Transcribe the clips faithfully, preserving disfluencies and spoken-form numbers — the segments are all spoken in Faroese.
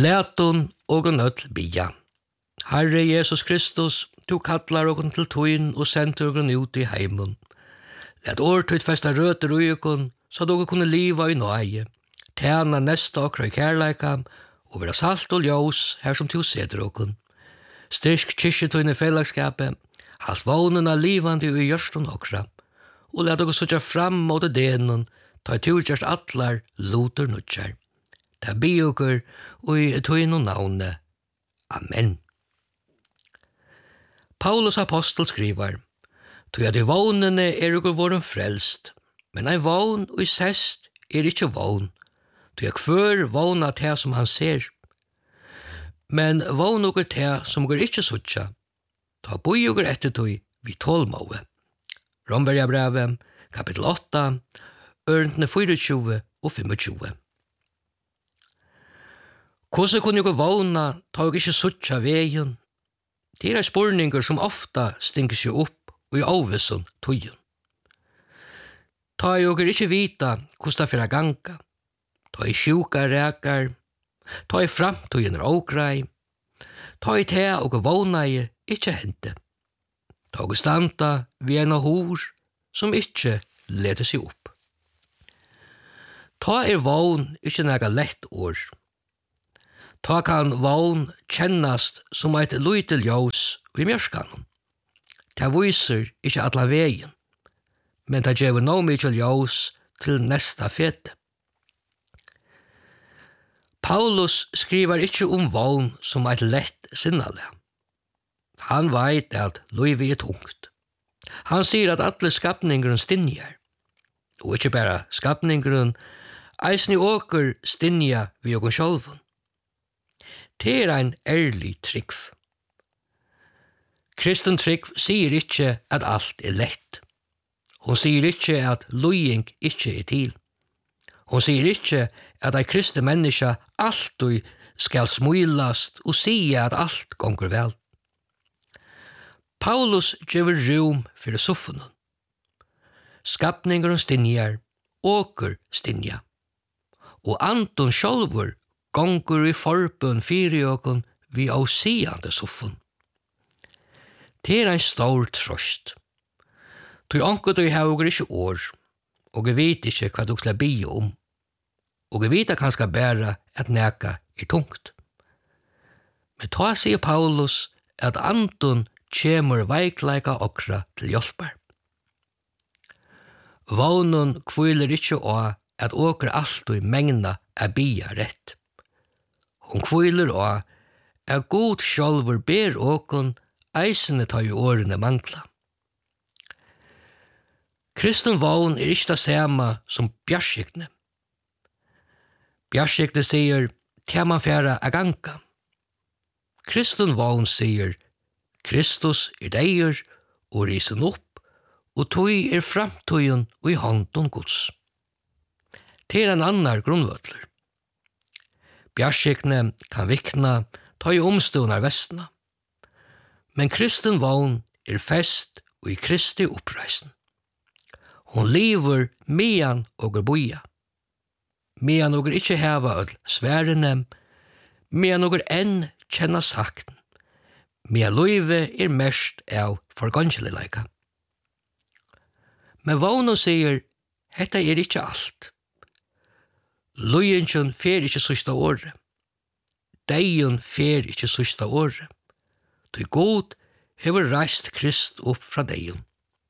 Læton og nøll bia. Herre Jesus Kristus, du kallar okon til tøyn og sender okon ut i heimen. Let årtøyt festa røter ui okon, så dere kunne liva i nøye, tjena nesta okra i kærleika, og vera salt og ljós her som tu seder okon. Styrk kyrkjetøyne fellagskapet, halt vånena livande i gjørstun okra, og let okon sutja fram mot denen, ta i turgjørst atlar luter nutjar. Ta bi okkur og i tøyne navne. Amen. Paulus apostel skriver, «Tog at i vånene er okkur våren frelst, men ei vån og i sest er ikkje vån, tog at hver våna te som han ser. Men vån okkur te som okkur ikkje suttja, ta boi okkur etter tog vi tålmåve.» Romberga brevet, kapittel åtta, ørentene tjuefire og tjue. Hvordan kunne jeg vågne, ta jeg ikke suttja veien? Det er spurninger som ofta stinker seg opp og i avvisson tøyen. Ta jeg ikke vita hvordan det fyrir ganga, ta jeg sjuka rekar, ta jeg framtøyen er ågrei, ta jeg te og vågna jeg ikke hente, ta jeg standa vi en av hor som ikke leder seg opp. Ta er vågn ikke nega lett år, ta kan vågn kjennast som eit lytel ljós i mjørskanen. Ta viser ikkje atla vegin, men ta gjev no mykje ljós til nesta fete. Paulus skriver ikkje om vågn som eit lett sinnale. Han veit at livet er tungt. Han sier at alle skapningeren stinjar, og ikkje bare skapningeren, eisni åker stinja vi okon sjálfun. Det er ein ærlig trygg. Kristen trygg sier ikkje at alt er lett. Hon sier ikkje at løying ikkje er til. Hon sier ikkje at ei kristen menneske alltid skal smilast og sige at alt gonger vel. Paulus gjever rum fyrir suffunen. Skapningeren stinjar, åker stinja. Og Anton sjálfur gongur i forbøn fyrir okon vi av siande suffun. Det er ein stor trøst. Du anker du hauger ikkje år, og jeg vet ikkje hva du skal bie om, og jeg vet kanskje bæra at neka er tungt. Men ta sier Paulus at Anton kjemur veikleika okra til hjelpar. Vånen kviler ikkje å at okra alltid megna er bia rett. Hon kviler å at god sjálfur ber okon eisene ta i årene mangla. Kristen vån er ikkje det samme som bjarskikne. Bjarskikne sier, tema fjæra er ganga. Kristen vån sier, Kristus er deier og risen opp, og tog er framtøyen og i hånden gods. Det er en annar grunnvøtler. Bjarskikne kan vikna, ta i omstående vestna. Men kristen vån er fest og i Kristi oppreisen. Hon lever mean og er boia. Mean og er ikkje heva öll sværene, mean og er enn kjenna sakten. Mean løyve er mest av forgangelileika. Men vånen sier, hetta er ikkje alt. Løyingen fer ikkje sista året. Deion fer ikkje sista året. Til god hever reist Krist opp fra deion.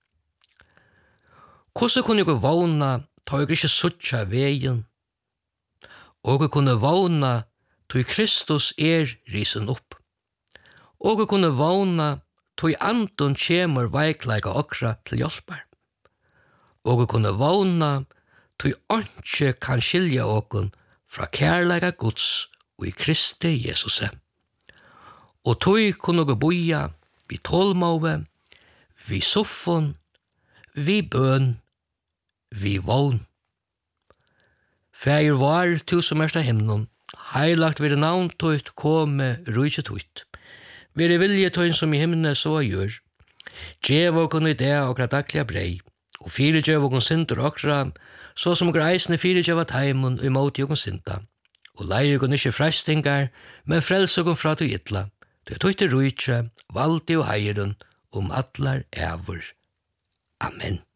Hvordan kunne jeg vågna ta jeg ikkje suttja veien? Og jeg kunne vågna til Kristus er risen opp. Og jeg kunne vågna til Anton kjemur veikleika okra til hjelpar. Og jeg kunne vågna til åndsje kan skilja okon fra kærleika Guds og i Kristi Jesus. Og tog kunne jeg boia vi tålmåve, vi suffon, vi bøn, vi vån. Fægir var, tu som ersta himnon, heilagt vire navn tøyt kome rujtje tøyt. Vire vilje tøyn som i himne så gjør. Djev okon i det okra daglige brei, og fire djev okon sinter okra, så som okra eisne fire djev at heimun og imot okon sinta. og leie oss ikke frestingar, men frels oss fra du ytla. Du tøyte rujtje, valdi og heiren, om atlar ævur. Amen.